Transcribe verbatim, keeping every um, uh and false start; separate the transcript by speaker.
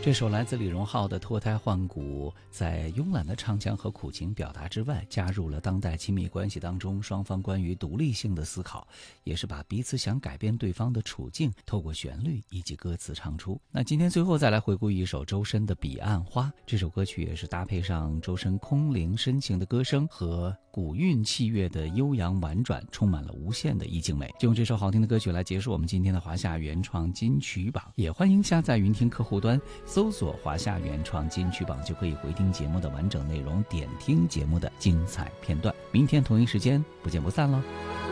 Speaker 1: 这首来自李荣浩的脱胎换骨，在慵懒的唱腔和苦情表达之外，加入了当代亲密关系当中双方关于独立性的思考，也是把彼此想改变对方的处境透过旋律以及歌词唱出。那今天最后再来回顾一首周深的《彼岸花》，这首歌曲也是搭配上周深空灵深情的歌声和古韵器乐的悠扬婉转，充满了无限的意境美。就用这首好听的歌曲来结束我们今天的华夏原创金曲榜，也欢迎下载云听客户端搜索华夏原创金曲榜，就可以回听节目的完整内容，点听节目的精彩片段。明天同一时间不见不散喽。